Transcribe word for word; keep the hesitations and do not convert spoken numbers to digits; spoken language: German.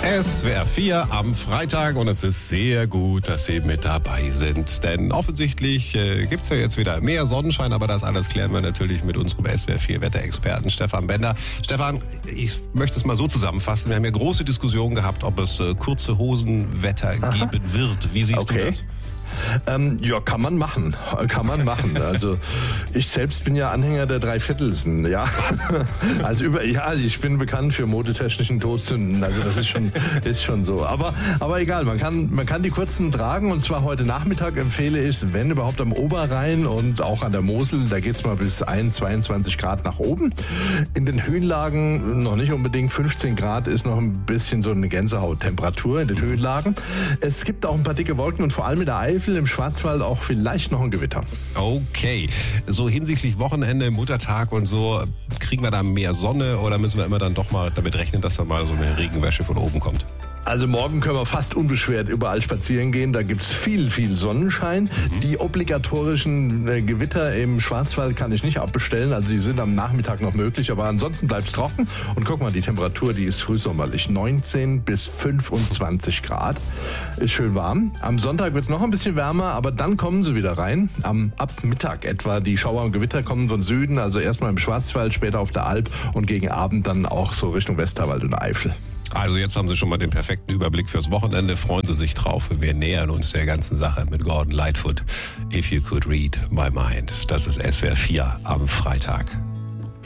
S W R vier am Freitag und es ist sehr gut, dass Sie mit dabei sind. Denn offensichtlich äh, gibt es ja jetzt wieder mehr Sonnenschein, aber das alles klären wir natürlich mit unserem S W R vier Wetterexperten Stefan Bender. Stefan, ich möchte es mal so zusammenfassen. Wir haben ja große Diskussionen gehabt, ob es äh, kurze Hosenwetter geben wird. Wie siehst okay. du das? Ähm, ja, kann man machen, kann man machen. Also ich selbst bin ja Anhänger der Dreiviertelsen, ja. Also über, ja, ich bin bekannt für modetechnischen Todsünden. Also das ist schon, ist schon so. Aber, aber egal, man kann, man kann die kurzen tragen. Und zwar heute Nachmittag empfehle ich, wenn überhaupt am Oberrhein und auch an der Mosel, da geht's mal bis ein, zweiundzwanzig Grad nach oben. In den Höhenlagen noch nicht unbedingt. fünfzehn Grad ist noch ein bisschen so eine Gänsehauttemperatur in den Höhenlagen. Es gibt auch ein paar dicke Wolken und vor allem in der Eifel, im Schwarzwald auch vielleicht noch ein Gewitter. Okay, so hinsichtlich Wochenende, Muttertag und so, kriegen wir da mehr Sonne oder müssen wir immer dann doch mal damit rechnen, dass da mal so eine Regenwäsche von oben kommt? Also morgen können wir fast unbeschwert überall spazieren gehen. Da gibt's viel, viel Sonnenschein. Mhm. Die obligatorischen äh, Gewitter im Schwarzwald kann ich nicht abbestellen. Also die sind am Nachmittag noch möglich, aber ansonsten bleibt's trocken. Und guck mal, die Temperatur, die ist frühsommerlich. neunzehn bis fünfundzwanzig Grad. Ist schön warm. Am Sonntag wird's noch ein bisschen wärmer, aber dann kommen sie wieder rein. Am, ab Mittag etwa. Die Schauer und Gewitter kommen von Süden, also erstmal im Schwarzwald, später auf der Alp und gegen Abend dann auch so Richtung Westerwald und Eifel. Also jetzt haben Sie schon mal den perfekten Überblick fürs Wochenende. Freuen Sie sich drauf. Wir nähern uns der ganzen Sache mit Gordon Lightfoot. If you could read my mind. Das ist S W R vier am Freitag.